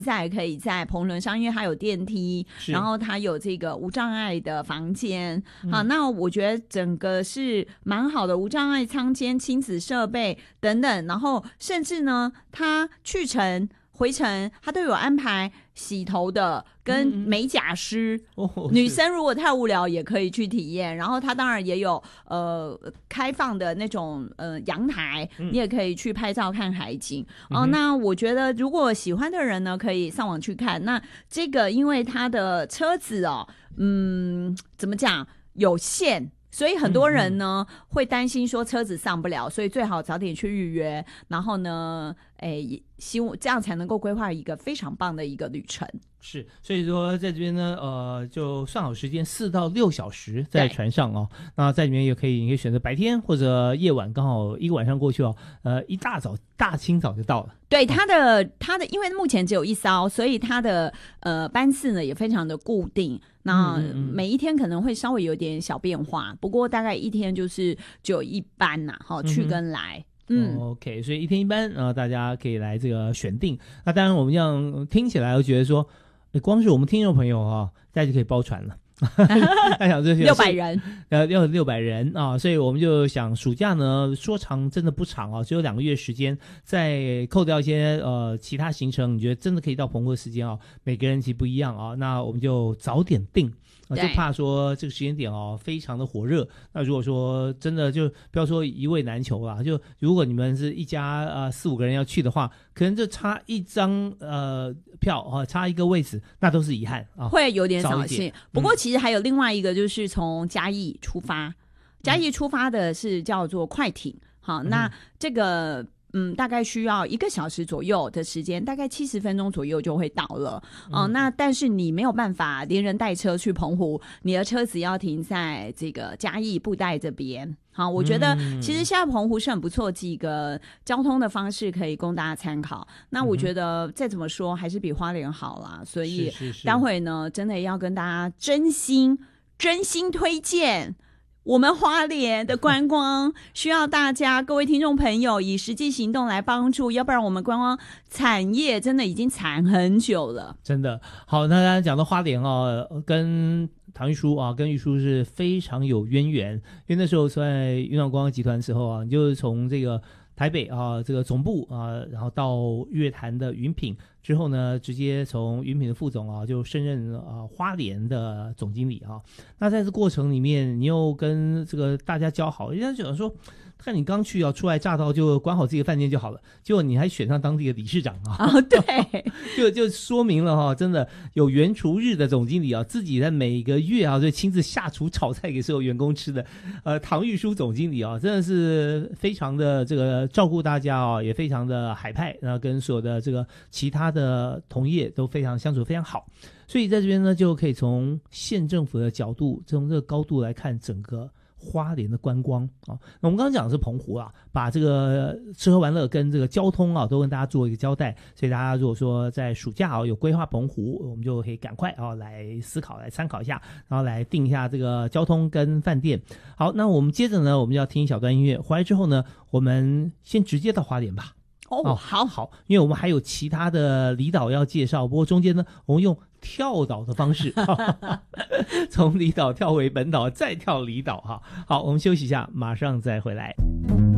在可以在棚轮上，因为它有电梯，然后它有这个无障碍的房间，那我觉得整个是蛮好的，无障碍舱间、亲子设备等等，然后甚至呢，它去程回程他都有安排洗头的跟美甲师，女生如果太无聊也可以去体验，然后他当然也有开放的那种阳台，你也可以去拍照看海景那我觉得如果喜欢的人呢可以上网去看。那这个因为他的车子怎么讲有限，所以很多人呢会担心说车子上不了，所以最好早点去预约，然后呢希望这样才能够规划一个非常棒的一个旅程。 是，所以说在这边呢就算好时间4到6小时在船上那在里面你可以选择白天或者夜晚，刚好一个晚上过去一大清早就到了。 对，它的因为目前只有一艘，所以它的班次呢也非常的固定，那每一天可能会稍微有点小变化，不过大概一天就是只有一班去跟来。 OK， 所以一天一班大家可以来这个选定。那当然我们这样听起来我觉得说光是我们听众朋友大家就可以包船了他想这些 600人要600人所以我们就想暑假呢说长真的不长只有2个月时间，再扣掉一些其他行程，你觉得真的可以到澎湖的时间每个人其实不一样那我们就早点定就怕说这个时间点非常的火热。那如果说真的就不要说一位难求啦，就如果你们是一家4-5个人要去的话，可能就差一张票差一个位置，那都是遗憾会有点扫兴。不过其实还有另外一个，就是从嘉义出发，嘉义出发的是叫做快艇那这个大概需要1个小时左右的时间，大概70分钟左右就会到了那但是你没有办法连人带车去澎湖，你的车子要停在这个嘉义布袋这边我觉得其实现在澎湖是很不错几个交通的方式可以供大家参考。那我觉得再怎么说还是比花莲好啦，所以待会呢真的要跟大家真心推荐我们花莲的观光需要大家各位听众朋友以实际行动来帮助，要不然我们观光产业真的已经惨很久了。真的好，那大家讲到花莲跟唐玉书跟玉书是非常有渊源，因为那时候在云朗观光集团的时候你就是从这个台北这个总部然后到月潭的云品之后呢，直接从云品的副总就升任花莲的总经理那在这过程里面，你又跟这个大家交好，人家想说看你刚去初来乍到就管好自己的饭店就好了，结果你还选上当地的理事长对就说明了真的有原厨日的总经理自己在每个月就亲自下厨炒菜给所有员工吃的唐玉书总经理真的是非常的这个照顾大家也非常的海派，然后跟所有的这个其他的同业都非常相处非常好。所以在这边呢就可以从县政府的角度，从这个高度来看整个花莲的观光那我们刚刚讲的是澎湖把这个吃喝玩乐跟这个交通都跟大家做一个交代。所以大家如果说在暑假有规划澎湖，我们就可以赶快来思考来参考一下，然后来定一下这个交通跟饭店。好，那我们接着呢我们要听一小段音乐，回来之后呢我们先直接到花莲吧。好，因为我们还有其他的离岛要介绍，不过中间呢我们用跳岛的方式从离岛跳回本岛再跳离岛好，我们休息一下，马上再回来。